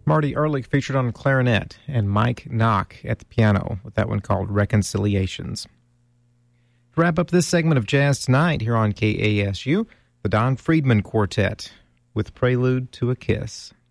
Marty Ehrlich featured on clarinet, and Mike Knock at the piano with that one called Reconciliations. To wrap up this segment of Jazz Tonight here on KASU, the Don Friedman Quartet with Prelude to a Kiss.